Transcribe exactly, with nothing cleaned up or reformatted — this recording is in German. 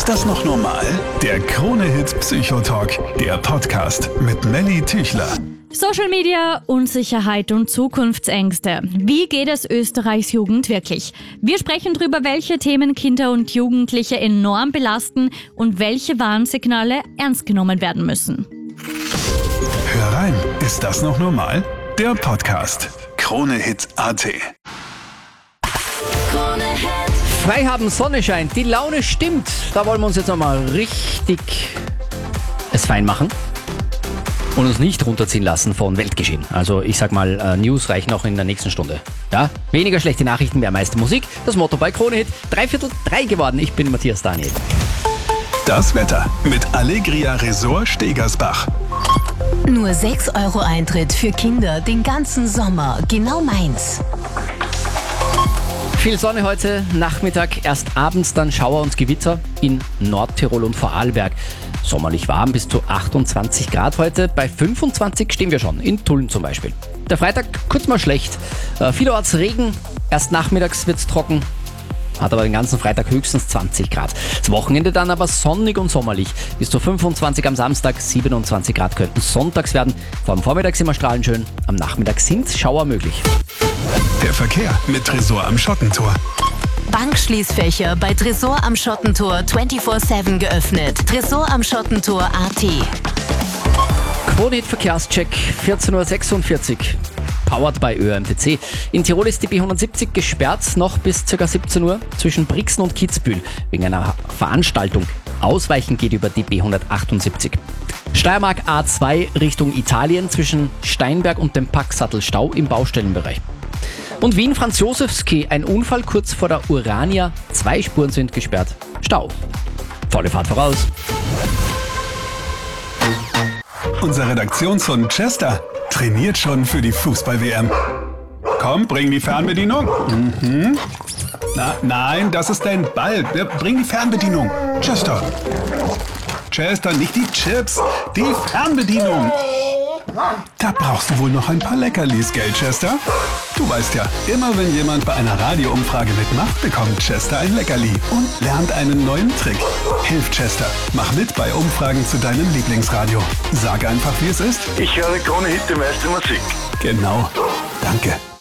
Ist das noch normal? Der Krone-Hit Psychotalk, der Podcast mit Melly Tüchler. Social Media, Unsicherheit und Zukunftsängste. Wie geht es Österreichs Jugend wirklich? Wir sprechen darüber, welche Themen Kinder und Jugendliche enorm belasten und welche Warnsignale ernst genommen werden müssen. Hör rein, ist das noch normal? Der Podcast. Krone-Hit Punkt at. Frei haben, Sonne scheint, die Laune stimmt. Da wollen wir uns jetzt nochmal richtig es fein machen und uns nicht runterziehen lassen von Weltgeschehen. Also ich sag mal, äh, News reichen auch in der nächsten Stunde. Ja, weniger schlechte Nachrichten, mehr meiste Musik. Das Motto bei Krone-Hit, dreiviertel drei geworden. Ich bin Matthias Daniel. Das Wetter mit Allegria Resort Stegersbach. Nur sechs Euro Eintritt für Kinder den ganzen Sommer. Genau meins. Viel Sonne heute Nachmittag, erst abends dann Schauer und Gewitter in Nordtirol und Vorarlberg. Sommerlich warm, bis zu achtundzwanzig Grad heute. Bei fünfundzwanzig stehen wir schon, in Tulln zum Beispiel. Der Freitag kurz mal schlecht. Äh, vielerorts Regen, erst nachmittags wird's trocken. Hat aber den ganzen Freitag höchstens zwanzig Grad. Das Wochenende dann aber sonnig und sommerlich. Bis zu fünfundzwanzig am Samstag, siebenundzwanzig Grad könnten sonntags werden. Vor dem Vormittag immer strahlenschön, am Nachmittag sind Schauer möglich. Der Verkehr mit Tresor am Schottentor. Bankschließfächer bei Tresor am Schottentor vierundzwanzig sieben geöffnet. Tresor am Schottentor Punkt at. Krone-Hit Verkehrscheck, vierzehn Uhr sechsundvierzig. Powered by Ö M T C. In Tirol ist die B hundertsiebzig gesperrt, noch bis ca. siebzehn Uhr zwischen Brixen und Kitzbühel wegen einer Veranstaltung. Ausweichen geht über die B hundertachtundsiebzig. Steiermark A zwei Richtung Italien zwischen Steinberg und dem Packsattelstau im Baustellenbereich. Und Wien Franz-Josefs-Quai, ein Unfall kurz vor der Urania. Zwei Spuren sind gesperrt. Stau. Volle Fahrt voraus. Unser Redaktionshund Chester trainiert schon für die Fußball-W M. Komm, bring die Fernbedienung. Mhm. Na, nein, das ist dein Ball. Bring die Fernbedienung. Chester. Chester, nicht die Chips, die Fernbedienung. Da brauchst du wohl noch ein paar Leckerlis, gell, Chester? Du weißt ja, immer wenn jemand bei einer Radioumfrage mitmacht, bekommt Chester ein Leckerli und lernt einen neuen Trick. Hilf Chester, mach mit bei Umfragen zu deinem Lieblingsradio. Sag einfach, wie es ist. Ich höre Krone-Hit, die meiste Musik. Genau. Danke.